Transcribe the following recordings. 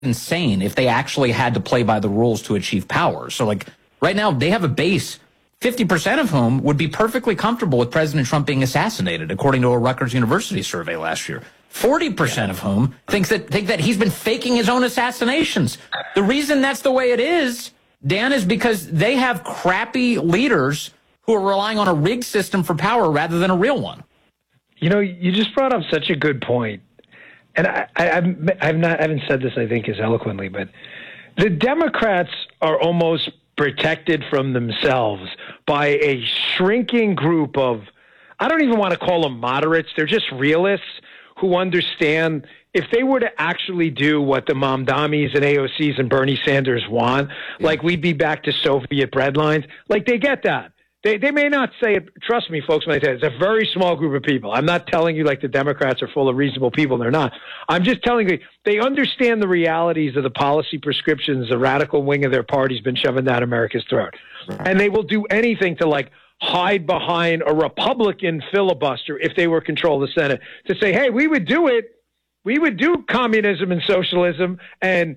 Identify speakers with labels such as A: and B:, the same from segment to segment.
A: insane if they actually had to play by the rules to achieve power. So, like, right now, they have a base, 50% of whom would be perfectly comfortable with President Trump being assassinated, according to a Rutgers University survey last year. 40% of whom think that he's been faking his own assassinations. The reason that's the way it is, Dan, is because they have crappy leaders who are relying on a rigged system for power rather than a real one.
B: You know, you just brought up such a good point. And I haven't said this, I think, as eloquently, but the Democrats are almost protected from themselves by a shrinking group of, I don't even want to call them moderates. They're just realists who understand if they were to actually do what the Mamdamis and AOCs and Bernie Sanders want, like we'd be back to Soviet breadlines, like they get that. They may not say it. Trust me, folks, when I say it, it's a very small group of people. I'm not telling you like the Democrats are full of reasonable people. They're not. I'm just telling you they understand the realities of the policy prescriptions the radical wing of their party's been shoving down America's throat. And they will do anything to like hide behind a Republican filibuster if they were control of the Senate to say, hey, we would do it. We would do communism and socialism and,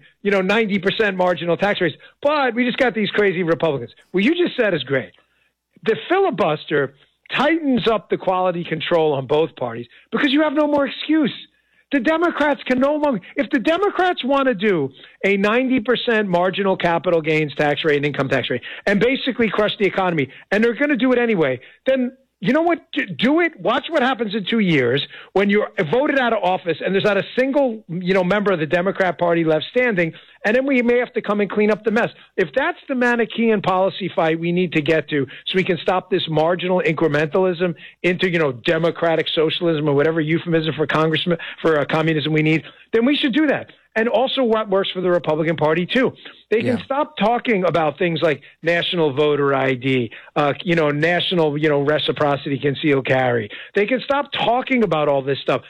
B: 90% marginal tax rates. But we just got these crazy Republicans. What you just said is great. The filibuster tightens up the quality control on both parties because you have no more excuse. The Democrats can no longer, if the Democrats want to do a 90% marginal capital gains tax rate and income tax rate and basically crush the economy, and they're going to do it anyway, then you know what? Do it. Watch what happens in 2 years when you're voted out of office and there's not a single, member of the Democrat Party left standing, and then we may have to come and clean up the mess. If that's the Manichaean policy fight we need to get to so we can stop this marginal incrementalism into, democratic socialism or whatever euphemism for communism we need, then we should do that. And also what works for the Republican Party, too. They can stop talking about things like national voter ID, national, reciprocity concealed carry. They can stop talking about all this stuff,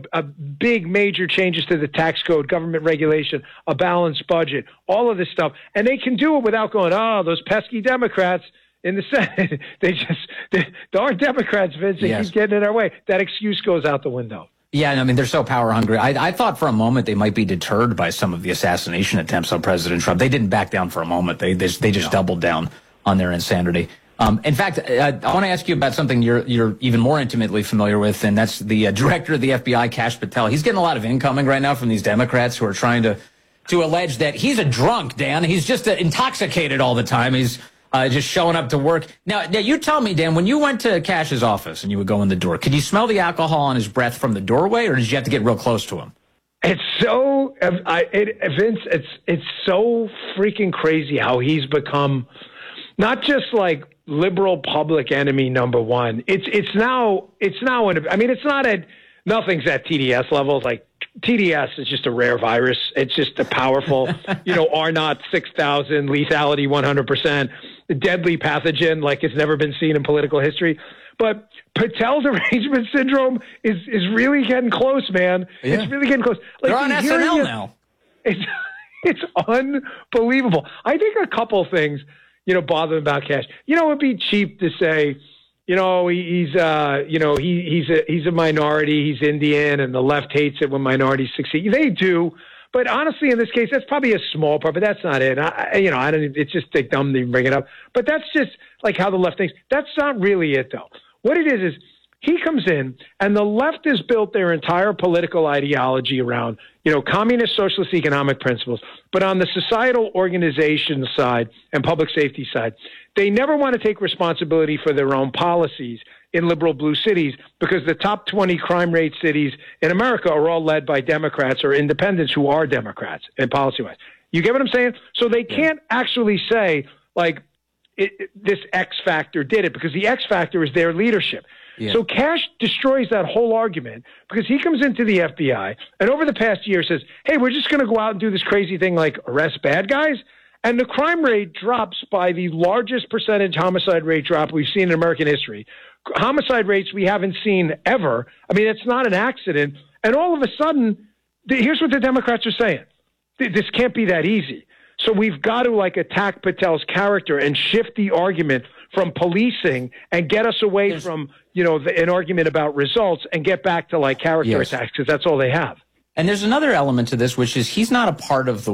B: big major changes to the tax code, government regulation, a balanced budget, all of this stuff. And they can do it without going, those pesky Democrats in the Senate. They aren't Democrats, Vince. They keep getting in our way. That excuse goes out the window.
A: Yeah, I mean, they're so power hungry. I thought for a moment they might be deterred by some of the assassination attempts on President Trump. They didn't back down for a moment. They just doubled down on their insanity. In fact, I want to ask you about something you're even more intimately familiar with, and that's the director of the FBI, Kash Patel. He's getting a lot of incoming right now from these Democrats who are trying to allege that he's a drunk, Dan. He's just intoxicated all the time. He's just showing up to work. Now, you tell me, Dan, when you went to Kash's office and you would go in the door, could you smell the alcohol on his breath from the doorway, or did you have to get real close to him?
B: It's so, Vince, it's so freaking crazy how he's become not just like liberal public enemy number one. It's now, it's not nothing's at TDS levels. Like TDS is just a rare virus. It's just a powerful, R0 6,000, lethality 100%, deadly pathogen like it's never been seen in political history. But Patel derangement syndrome is really getting close, man. Yeah. It's really getting close.
A: Like, they're on SNL now.
B: It's unbelievable. I think a couple things, bother about Kash. It'd be cheap to say, he's a minority, he's Indian, and the left hates it when minorities succeed. They do, but honestly, in this case, that's probably a small part. But that's not it. I don't. It's just dumb to even bring it up. But that's just like how the left thinks. That's not really it, though. What it is he comes in, and the left has built their entire political ideology around, communist socialist economic principles. But on the societal organization side and public safety side, they never want to take responsibility for their own policies in liberal blue cities because the top 20 crime rate cities in America are all led by Democrats or independents who are Democrats and policy-wise. You get what I'm saying? So they can't actually say, like, this X factor did it because the X factor is their leadership. Yeah. So Kash destroys that whole argument because he comes into the FBI and over the past year says, hey, we're just going to go out and do this crazy thing like arrest bad guys. And the crime rate drops by the largest percentage homicide rate drop we've seen in American history. Homicide rates we haven't seen ever. I mean, it's not an accident. And all of a sudden, here's what the Democrats are saying. This can't be that easy. So we've got to attack Patel's character and shift the argument from policing and get us away from, an argument about results and get back to character attacks because that's all they have.
A: And there's another element to this, which is he's not a part of the